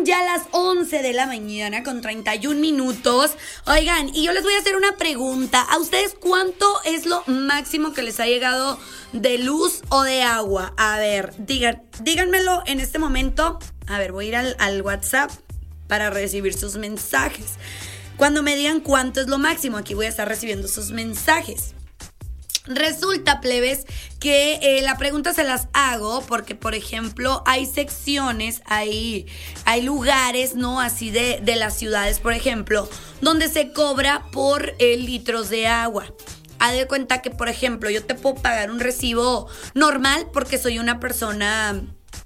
ya las 11 de la mañana con 31 minutos. Oigan, y yo les voy a hacer una pregunta. ¿A ustedes cuánto es lo máximo que les ha llegado de luz o de agua? A ver, díganmelo en este momento. A ver, voy a ir al WhatsApp para recibir sus mensajes. Cuando me digan cuánto es lo máximo, aquí voy a estar recibiendo sus mensajes. Resulta, plebes, que la pregunta se las hago porque, por ejemplo, hay secciones, hay lugares, ¿no? Así de las ciudades, por ejemplo, donde se cobra por litros de agua. Haz de cuenta que, por ejemplo, yo te puedo pagar un recibo normal porque soy una persona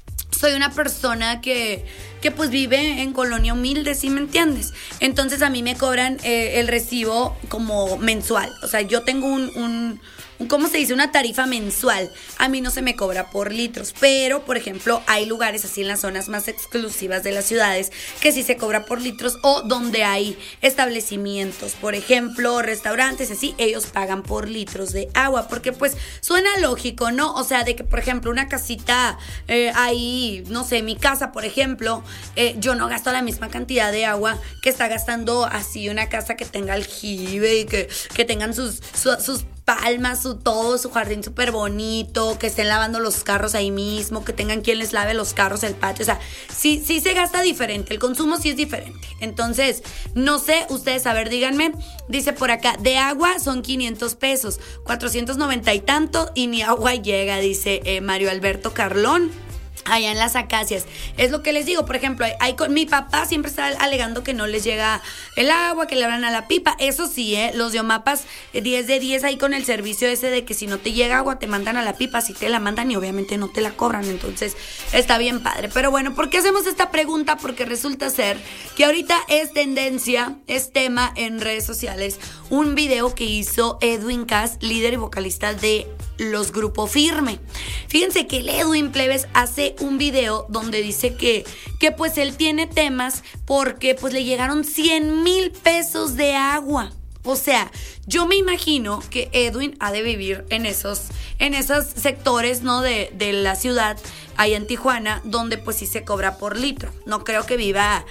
que pues vive en colonia humilde, ¿sí me entiendes? Entonces a mí me cobran el recibo como mensual. O sea, yo tengo ¿cómo se dice? Una tarifa mensual. A mí no se me cobra por litros, pero, por ejemplo, hay lugares así en las zonas más exclusivas de las ciudades que sí se cobra por litros, o donde hay establecimientos, por ejemplo, restaurantes, así, ellos pagan por litros de agua, porque pues suena lógico, ¿no? O sea, de que, por ejemplo, una casita ahí, no sé, mi casa, por ejemplo, yo no gasto la misma cantidad de agua que está gastando así una casa que tenga aljibe y que tengan sus palmas, su jardín súper bonito, que estén lavando los carros ahí mismo, que tengan quien les lave los carros, el patio. O sea, sí se gasta diferente, el consumo sí es diferente. Entonces, no sé, ustedes, a ver, díganme. Dice por acá, de agua son 500 pesos, 490 y tanto, y ni agua llega, dice Mario Alberto Carlón. Allá en las Acacias. Es lo que les digo, por ejemplo, mi papá siempre está alegando que no les llega el agua, que le abran a la pipa. Eso sí, los de Omapas 10 de 10 ahí con el servicio ese de que si no te llega agua te mandan a la pipa, si te la mandan y obviamente no te la cobran. Entonces está bien padre. Pero bueno, ¿por qué hacemos esta pregunta? Porque resulta ser que ahorita es tendencia, es tema en redes sociales, un video que hizo Edwin Cass, líder y vocalista de los Grupo Firme. Fíjense que el Edwin, plebes, hace un video donde dice que pues él tiene temas porque pues le llegaron 100,000 pesos de agua. O sea, yo me imagino que Edwin ha de vivir en esos sectores, ¿no? de la ciudad, ahí en Tijuana, donde pues sí se cobra por litro. No creo que viva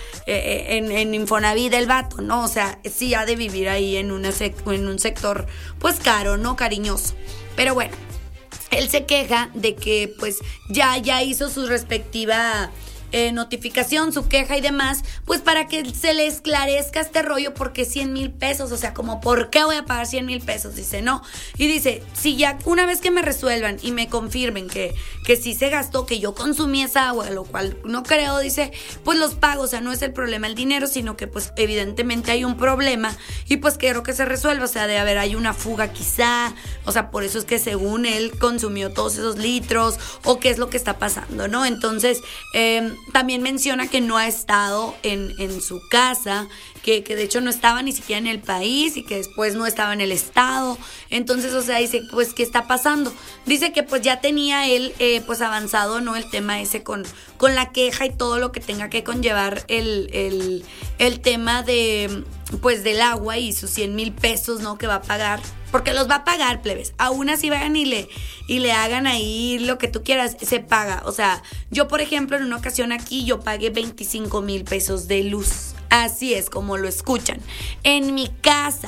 en Infonavit el vato, ¿no? O sea, sí ha de vivir ahí en un sector pues caro, ¿no? Cariñoso. Pero bueno, él se queja de que pues ya hizo su respectiva notificación, su queja y demás, pues para que se le esclarezca este rollo, porque 100,000 pesos, o sea, como ¿por qué voy a pagar 100,000 pesos? Dice, no. Y dice, si ya una vez que me resuelvan y me confirmen que sí se gastó, que yo consumí esa agua, lo cual no creo, dice, pues los pago. O sea, no es el problema el dinero, sino que pues evidentemente hay un problema y pues quiero que se resuelva. O sea, de haber hay una fuga quizá, o sea, por eso es que según él consumió todos esos litros, o qué es lo que está pasando, ¿no? Entonces, también menciona que no ha estado en su casa, que de hecho no estaba ni siquiera en el país y que después no estaba en el estado. Entonces, o sea, dice, pues, ¿qué está pasando? Dice que pues ya tenía él pues avanzado, ¿no? El tema ese con la queja y todo lo que tenga que conllevar el tema de pues del agua y sus 100,000 pesos, ¿no? Que va a pagar. Porque los va a pagar, plebes. Aún así vayan y le hagan ahí lo que tú quieras, se paga. O sea, yo, por ejemplo, en una ocasión aquí yo pagué 25,000 pesos de luz. Así es como lo escuchan. En mi casa,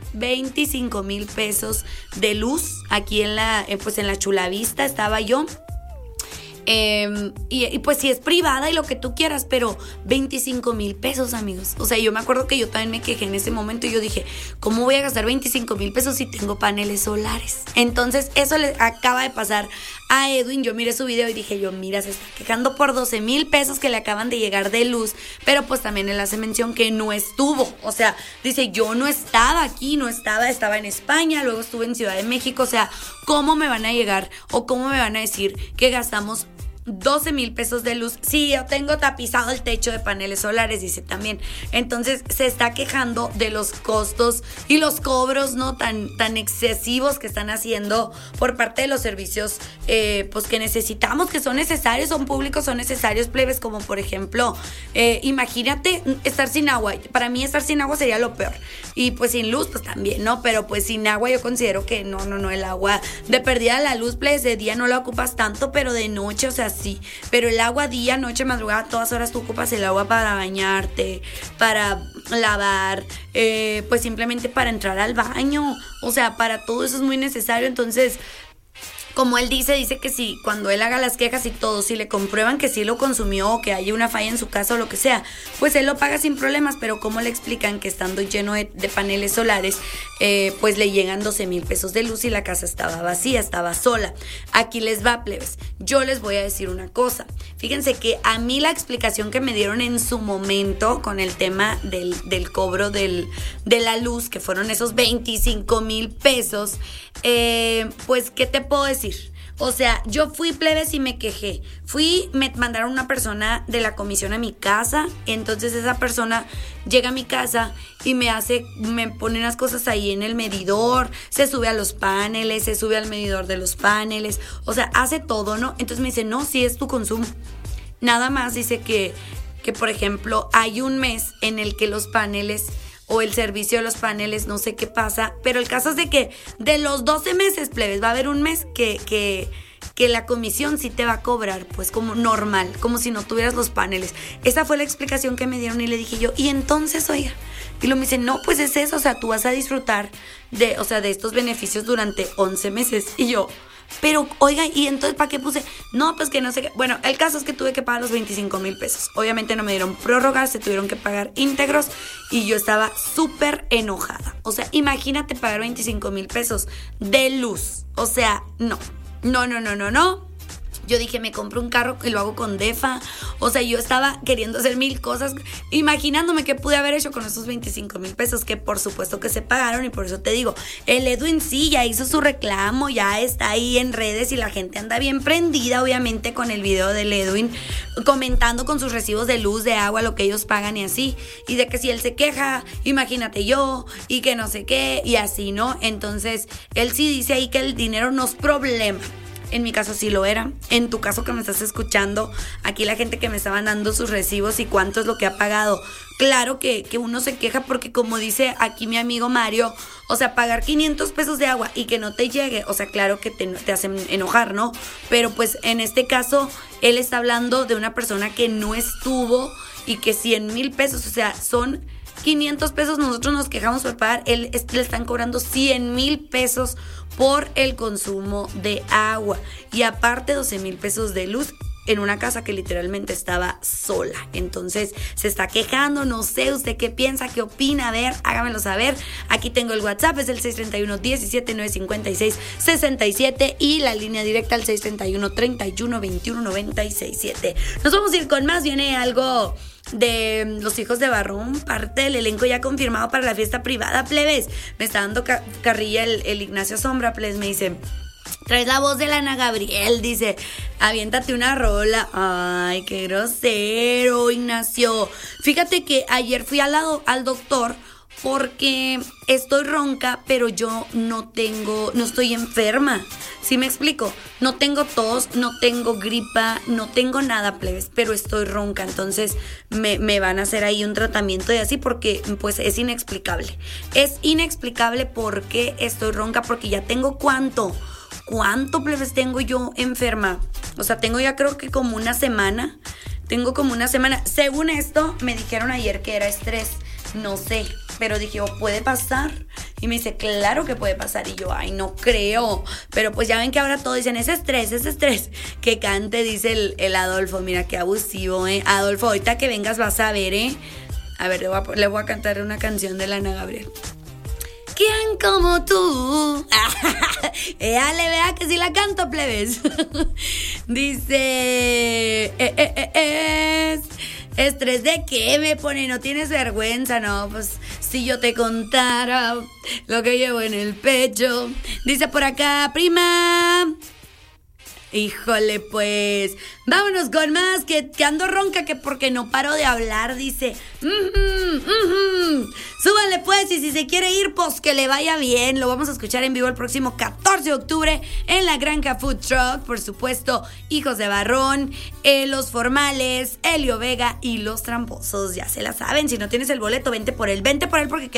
25,000 pesos de luz. Aquí en la Chulavista estaba yo. Y pues si es privada y lo que tú quieras, pero 25,000 pesos, amigos. O sea, yo me acuerdo que yo también me quejé en ese momento y yo dije, ¿cómo voy a gastar 25,000 pesos si tengo paneles solares? Entonces eso le acaba de pasar a Edwin. Yo miré su video y dije mira, se está quejando por 12,000 pesos que le acaban de llegar de luz, pero pues también él hace mención que no estuvo. O sea, dice, yo no estaba aquí, estaba en España, luego estuve en Ciudad de México. O sea, ¿cómo me van a llegar o cómo me van a decir que gastamos 12,000 pesos de luz? Sí, yo tengo tapizado el techo de paneles solares, dice también. Entonces se está quejando de los costos y los cobros, ¿no? tan excesivos que están haciendo por parte de los servicios pues que necesitamos, que son necesarios, son públicos, son necesarios, plebes, como por ejemplo, imagínate estar sin agua. Para mí estar sin agua sería lo peor. Y pues sin luz, pues también, ¿no? Pero pues sin agua yo considero que no, el agua, de perdida la luz, plebes, de día no la ocupas tanto, pero de noche, o sea, así. Pero el agua día, noche, madrugada, todas horas tú ocupas el agua para bañarte, para lavar, pues simplemente para entrar al baño. O sea, para todo eso es muy necesario. Entonces, como él dice que si cuando él haga las quejas y todo, si le comprueban que sí lo consumió o que hay una falla en su casa o lo que sea, pues él lo paga sin problemas. Pero como le explican que estando lleno de paneles solares, pues le llegan 12,000 pesos de luz y la casa estaba vacía, estaba sola. Aquí les va, plebes. Yo les voy a decir una cosa. Fíjense que a mí la explicación que me dieron en su momento con el tema del cobro de la luz, que fueron esos 25,000 pesos, pues, ¿qué te puedo decir? O sea, yo fui, plebes, y me quejé. Me mandaron una persona de la comisión a mi casa. Entonces esa persona llega a mi casa y me pone unas cosas ahí en el medidor, se sube a los paneles, se sube al medidor de los paneles, o sea, hace todo, ¿no? Entonces me dice, no, sí es tu consumo. Nada más dice que por ejemplo, hay un mes en el que los paneles o el servicio de los paneles, no sé qué pasa, pero el caso es de que de los 12 meses, plebes, va a haber un mes que la comisión sí te va a cobrar, pues como normal, como si no tuvieras los paneles. Esa fue la explicación que me dieron y le dije yo, y entonces, oiga, y lo me dice, no, pues es eso, o sea, tú vas a disfrutar de estos beneficios durante 11 meses. Y yo, pero, oiga, ¿y entonces para qué puse? No, pues que no sé qué. Bueno, el caso es que tuve que pagar los 25,000 pesos. Obviamente no me dieron prórrogas, se tuvieron que pagar íntegros y yo estaba súper enojada. O sea, imagínate pagar 25,000 pesos de luz. O sea, no. Yo dije, me compro un carro y lo hago con DEFA. O sea, yo estaba queriendo hacer 1000 cosas, imaginándome qué pude haber hecho con esos 25,000 pesos, que por supuesto que se pagaron. Y por eso te digo, el Edwin sí ya hizo su reclamo, ya está ahí en redes y la gente anda bien prendida, obviamente, con el video del Edwin, comentando con sus recibos de luz, de agua, lo que ellos pagan y así. Y de que si él se queja, imagínate yo, y que no sé qué, y así, ¿no? Entonces, él sí dice ahí que el dinero no es problema. En mi caso sí lo era. En tu caso que me estás escuchando, aquí la gente que me estaba dando sus recibos y cuánto es lo que ha pagado. Claro que uno se queja porque, como dice aquí mi amigo Mario, o sea, pagar 500 pesos de agua y que no te llegue, o sea, claro que te hacen enojar, ¿no? Pero pues en este caso, él está hablando de una persona que no estuvo y que 100,000 pesos, o sea, son 500 pesos, nosotros nos quejamos por pagar, le están cobrando 100,000 pesos por el consumo de agua y aparte 12,000 pesos de luz en una casa que literalmente estaba sola. Entonces se está quejando, no sé usted qué piensa, qué opina, a ver, hágamelo saber. Aquí tengo el WhatsApp, es el 631-17-956-67 y la línea directa al 631-31-21-967. Nos vamos a ir con más, viene algo de Los Hijos de Barrón, parte del elenco ya confirmado para la fiesta privada, plebes. Me está dando carrilla el Ignacio Sombra, plebes, me dice, traes la voz de la Ana Gabriel, dice, aviéntate una rola. Ay, qué grosero, Ignacio. Fíjate que ayer fui al doctor porque estoy ronca, pero yo no estoy enferma. ¿Sí me explico? No tengo tos, no tengo gripa, no tengo nada, plebes, pero estoy ronca. Entonces me van a hacer ahí un tratamiento y así porque pues es inexplicable. Es inexplicable porque estoy ronca, porque ya tengo ¿Cuánto, plebes, tengo yo enferma? O sea, tengo ya creo que como una semana. Según esto, me dijeron ayer que era estrés. No sé, pero dije, puede pasar. Y me dice, claro que puede pasar. Y yo, ay, no creo. Pero pues ya ven que ahora todos dicen, es estrés. Que cante, dice el Adolfo. Mira qué abusivo, Adolfo, ahorita que vengas vas a ver, A ver, le voy a cantar una canción de la Ana Gabriel. ¿Quién como tú? Le vea que sí la canto, plebes. Dice, ¿estrés de qué me pone? No tienes vergüenza, no, pues si yo te contara lo que llevo en el pecho. Dice por acá, prima. Híjole, pues, vámonos con más, que ando ronca, que porque no paro de hablar, dice. Súbanle pues, y si se quiere ir, pues que le vaya bien. Lo vamos a escuchar en vivo el próximo 14 de octubre en la Granja Food Truck, por supuesto, Hijos de Barrón, Los Formales, Elio Vega y Los Tramposos, ya se la saben. Si no tienes el boleto, vente por él porque